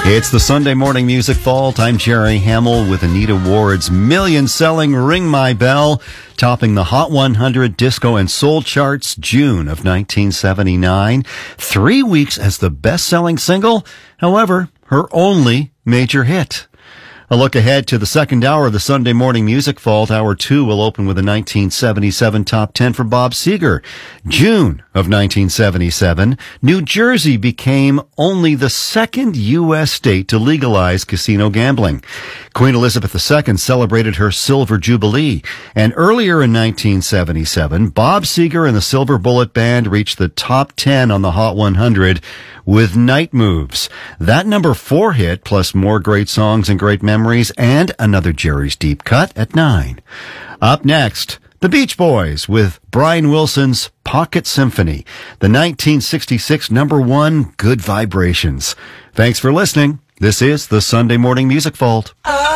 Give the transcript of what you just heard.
It's the Sunday Morning Music Vault. I'm Jerry Hamill with Anita Ward's million-selling Ring My Bell, topping the Hot 100 Disco and Soul charts June of 1979. 3 weeks as the best-selling single, however, her only major hit. A look ahead to the second hour of the Sunday Morning Music Vault. Hour 2 will open with a 1977 top 10 for Bob Seger. June of 1977, New Jersey became only the second U.S. state to legalize casino gambling. Queen Elizabeth II celebrated her Silver Jubilee. And earlier in 1977, Bob Seger and the Silver Bullet Band reached the top 10 on the Hot 100 with Night Moves. That number 4 hit, plus more great songs and great memories, and another Jerry's Deep Cut at 9. Up next, the Beach Boys with Brian Wilson's Pocket Symphony, the 1966 number 1, Good Vibrations. Thanks for listening. This is the Sunday Morning Music Vault.